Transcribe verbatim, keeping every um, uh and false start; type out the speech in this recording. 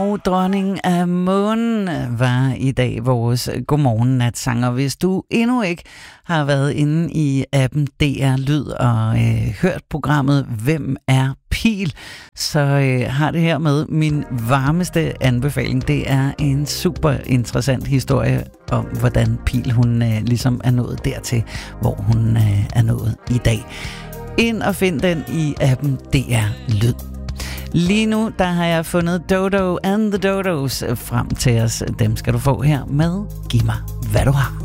Og dronning af månen var i dag vores godmorgen natsanger. Hvis du endnu ikke har været inde i appen D R Lyd og øh, hørt programmet Hvem er Pihl, så øh, har det her med min varmeste anbefaling. Det er en super interessant historie om, hvordan Pihl hun øh, ligesom er nået dertil, hvor hun øh, er nået i dag. Ind og find den i appen D R Lyd. Lige nu, der har jeg fundet Dodo and the Dodos frem til os. Dem skal du få her med Giv mig, hvad du har.